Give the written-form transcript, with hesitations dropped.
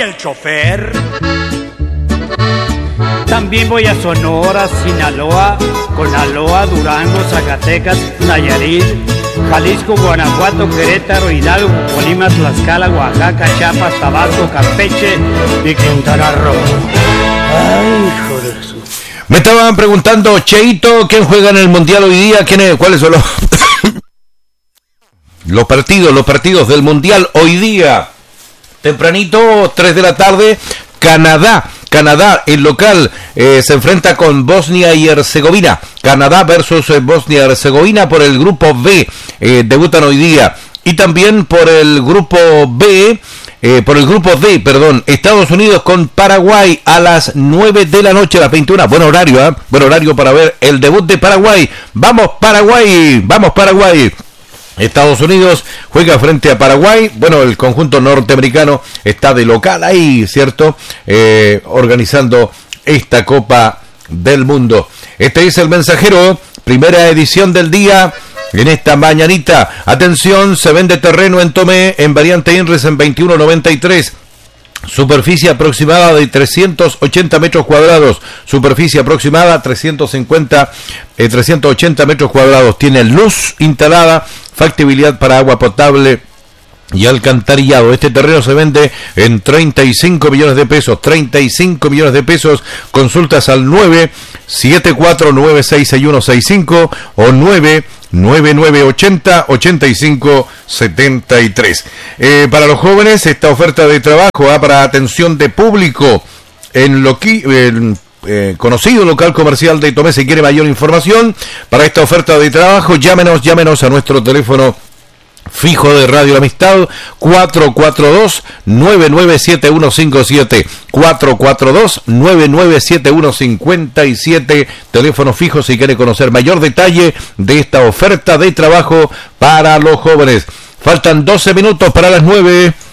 el chofer. También voy a Sonora, Sinaloa, Conaloa, Durango, Zacatecas, Nayarit, Jalisco, Guanajuato, Querétaro, Hidalgo, Colima, Tlaxcala, Oaxaca, Chiapas, Tabasco, Campeche y Quintana Roo. Ay, hijo de Jesús. Me estaban preguntando, Cheito, ¿quién juega en el Mundial hoy día? ¿Cuáles son los partidos del Mundial hoy día? Tempranito, 3 de la tarde, Canadá, el local, se enfrenta con Bosnia y Herzegovina. Canadá versus Bosnia y Herzegovina por el grupo B, debutan hoy día. Y también por el grupo D, Estados Unidos con Paraguay a las 9 de la noche, a las 21. Buen horario para ver el debut de Paraguay. ¡Vamos Paraguay! Estados Unidos juega frente a Paraguay. Bueno, el conjunto norteamericano está de local ahí, ¿cierto? Organizando esta Copa del Mundo. Este es el Mensajero, primera edición del día. En esta mañanita, atención, se vende terreno en Tomé, en variante INRES en 21.93. Superficie aproximada de 380 metros cuadrados. Superficie aproximada 380 metros cuadrados. Tiene luz instalada, factibilidad para agua potable y alcantarillado. Este terreno se vende en 35 millones de pesos. 35 millones de pesos. Consultas al 974966165 o 99980-8573. Para los jóvenes, esta oferta de trabajo para atención de público en conocido local comercial de Tomé. Si quiere mayor información para esta oferta de trabajo, llámenos a nuestro teléfono fijo de Radio La Amistad, 442-997157, 442-997157, teléfono fijo si quiere conocer mayor detalle de esta oferta de trabajo para los jóvenes. Faltan 12 minutos para las 9.